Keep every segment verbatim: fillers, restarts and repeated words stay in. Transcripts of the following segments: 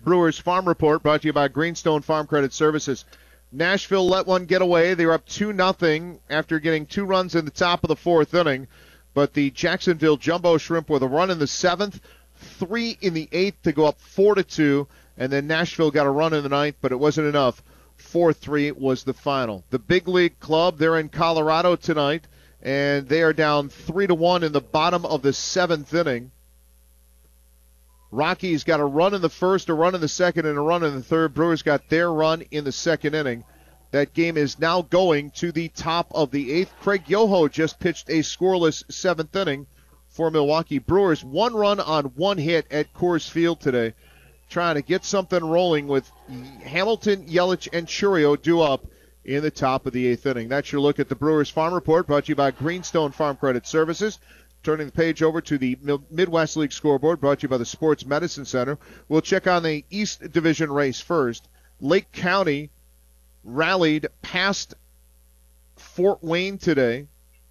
Brewers Farm Report brought to you by Greenstone Farm Credit Services. Nashville let one get away. They were up two nothing after getting two runs in the top of the fourth inning. But the Jacksonville Jumbo Shrimp with a run in the seventh, three in the eighth to go up four to two. And then Nashville got a run in the ninth, but it wasn't enough. four three was the final. The Big League Club, they're in Colorado tonight, and they are down three to one in the bottom of the seventh inning. Rockies got a run in the first, a run in the second, and a run in the third. Brewers got their run in the second inning. That game is now going to the top of the eighth. Craig Yoho just pitched a scoreless seventh inning for Milwaukee Brewers. One run on one hit at Coors Field today, trying to get something rolling with Hamilton, Yelich, and Churio due up in the top of the eighth inning. That's your look at the Brewers Farm Report, brought to you by Greenstone Farm Credit Services. Turning the page over to the Midwest League scoreboard, brought to you by the Sports Medicine Center. We'll check on the East Division race first. Lake County rallied past Fort Wayne today.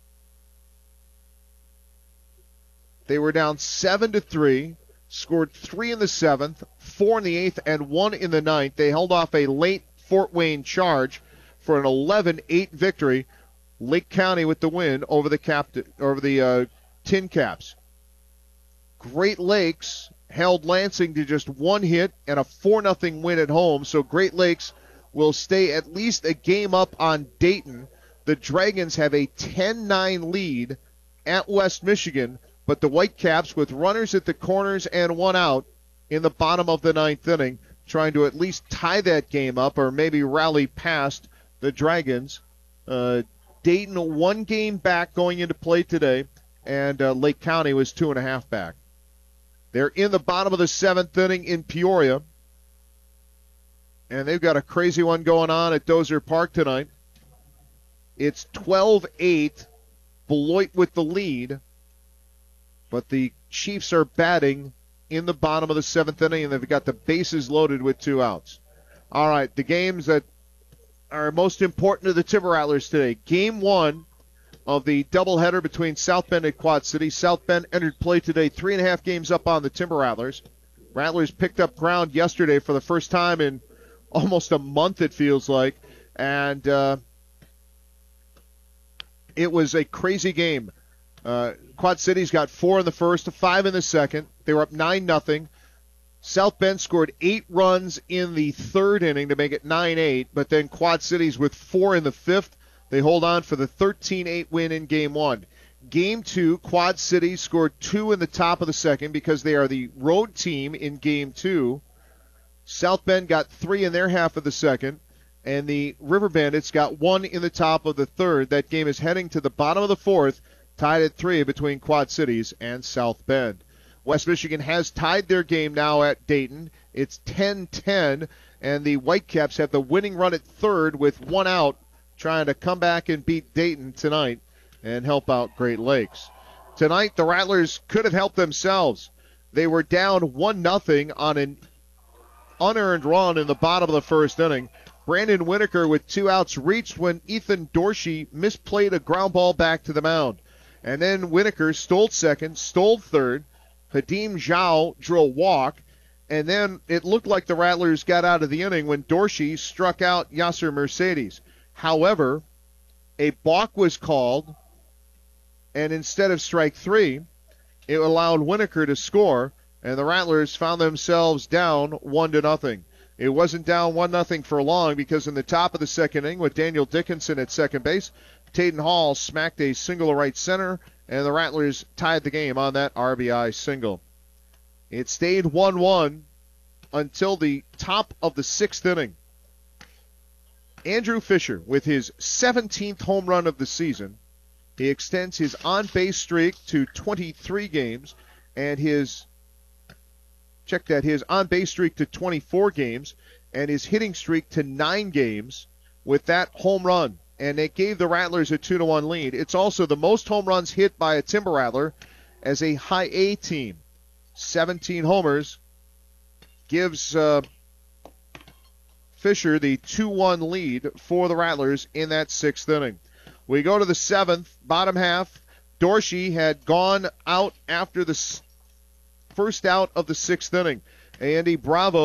They were down seven to three, scored three in the seventh, four in the eighth, and one in the ninth. They held off a late Fort Wayne charge for an eleven eight victory. Lake County with the win over the cap over the uh, Tin Caps. Great Lakes held Lansing to just one hit and a four nothing win at home, so Great Lakes will stay at least a game up on Dayton. The Dragons have a ten nine lead at West Michigan, but the Whitecaps, with runners at the corners and one out in the bottom of the ninth inning, trying to at least tie that game up or maybe rally past the Dragons. Uh, Dayton one game back going into play today, and uh, Lake County was two and a half back. They're in the bottom of the seventh inning in Peoria, and they've got a crazy one going on at Dozier Park tonight. It's twelve eight, Beloit with the lead, but the Chiefs are batting in the bottom of the seventh inning, and they've got the bases loaded with two outs. All right, the games that are most important to the Timber Rattlers today. Game one of the doubleheader between South Bend and Quad City. South Bend entered play today, three and a half games up on the Timber Rattlers. Rattlers picked up ground yesterday for the first time in almost a month, it feels like, and uh, it was a crazy game. Uh, Quad City's got four in the first, five in the second. They were up nine nothing. South Bend scored eight runs in the third inning to make it nine eight, but then Quad City's with four in the fifth. They hold on for the thirteen eight win in Game one. Game two, Quad City scored two in the top of the second because they are the road team in Game two. South Bend got three in their half of the second, and the River Bandits got one in the top of the third. That game is heading to the bottom of the fourth, tied at three between Quad Cities and South Bend. West Michigan has tied their game now at Dayton. It's ten ten, and the Whitecaps have the winning run at third with one out, trying to come back and beat Dayton tonight and help out Great Lakes. Tonight, the Rattlers could have helped themselves. They were down one nothing on an unearned run in the bottom of the first inning. Brandon Whitaker with two outs reached when Ethan Dorsey misplayed a ground ball back to the mound. And then Whitaker stole second, stole third. Hadim Zhao drew a walk. And then it looked like the Rattlers got out of the inning when Dorsey struck out Yasser Mercedes. However, a balk was called, and instead of strike three, it allowed Whitaker to score, and the Rattlers found themselves down one to nothing. It wasn't down one nothing for long because in the top of the second inning with Daniel Dickinson at second base, Taden Hall smacked a single to right center, and the Rattlers tied the game on that R B I single. It stayed one one until the top of the sixth inning. Andrew Fisher with his seventeenth home run of the season. He extends his on-base streak to twenty-three games, and his, check that, his on-base streak to twenty-four games, and his hitting streak to nine games with that home run. And it gave the Rattlers a two to one lead. It's also the most home runs hit by a Timber Rattler as a high A team. seventeen homers gives uh, Fisher the two one lead for the Rattlers in that sixth inning. We go to the seventh, bottom half. Dorsey had gone out after the first out of the sixth inning. Andy Bravo